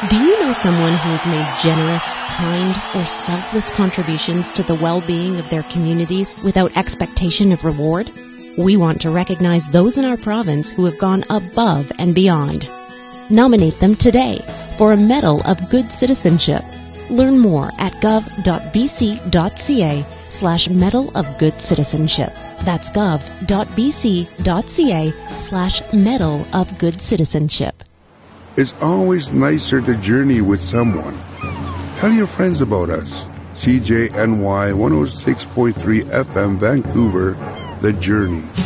Do you know someone who has made generous, kind, or selfless contributions to the well-being of their communities without expectation of reward? We want to recognize those in our province who have gone above and beyond. Nominate them today for a Medal of Good Citizenship. Learn more at gov.bc.ca/Medal of Good Citizenship. That's gov.bc.ca/Medal of Good Citizenship. It's always nicer to journey with someone. Tell your friends about us. CJNY 106.3 FM Vancouver, The Journey.